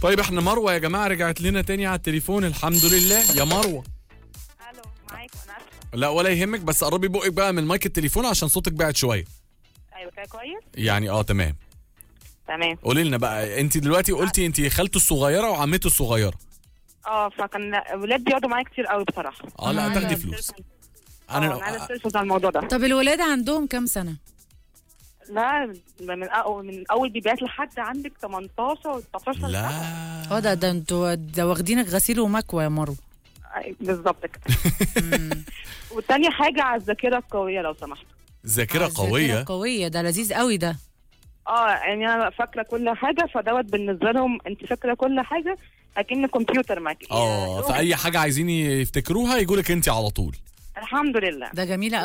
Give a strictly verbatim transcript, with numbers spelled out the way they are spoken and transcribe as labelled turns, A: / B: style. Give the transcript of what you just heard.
A: طيب احنا مروه يا جماعه رجعت لنا تاني على التليفون، الحمد لله يا مروه.
B: الو معاكم، انا اسفه.
A: لا ولا يهمك، بس قربي بقك بقى من مايك التليفون عشان صوتك بعد شويه.
B: ايوه كده كويس.
A: يعني اه تمام.
B: تمام.
A: قولي لنا بقى، انت دلوقتي قلتي انت خالته الصغيره وعمته الصغيره.
B: اه فكان ولاد بيقعدوا معايا كتير قوي بصراحه.
A: اه لا
C: آه،
A: تاخدي
C: لا.
A: فلوس.
B: انا انا عايزه استفسر على الموضوع ده.
C: طب الولاد عندهم كام سنه؟
B: لا من أول من اول بيبيات لحد عندك تمنتاشر و تسعتاشر سنه.
A: لا
C: اه ده ده انتوا ده واخدينك غسيل ومكوى يا مروه.
B: بالظبط كده. والتانية حاجه على الذاكره القويه لو سمحت.
A: ذاكره
C: آه،
A: قويه.
C: ذاكرة قويه، ده لذيذ قوي ده.
B: اه يعني انا فاكره كل حاجه، فدوت بالنسبه لهم انت فاكره كل حاجه اكن كمبيوتر معاكي.
A: اه فاي حاجه عايزين يفتكروها يقولك انت على طول.
B: الحمد لله.
C: ده جميله